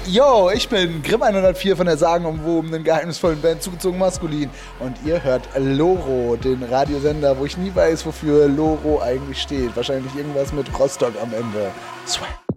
Yo, ich bin Grimm 104 von der sagenumwobenen, geheimnisvollen Band Zugezogen Maskulin. Und ihr hört Loro, den Radiosender, wo ich nie weiß, wofür Loro eigentlich steht. Wahrscheinlich irgendwas mit Rostock am Ende. Swag.